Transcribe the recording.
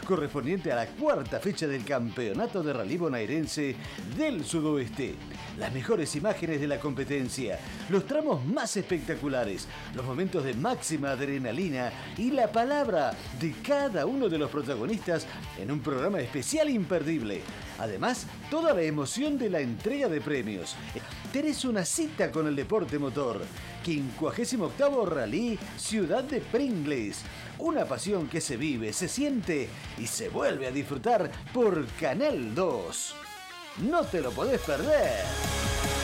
correspondiente a la cuarta fecha del Campeonato de Rally Bonaerense del Sudoeste. Las mejores imágenes de la competencia, los tramos más espectaculares, los momentos de máxima adrenalina y la palabra de cada uno de los protagonistas en un programa especial imperdible. Además, toda la emoción de la entrega de premios. Tenés una cita con el deporte motor. 58º Rally Ciudad de Pringles. Una pasión que se vive, se siente y se vuelve a disfrutar por Canal 2. ¡No te lo podés perder!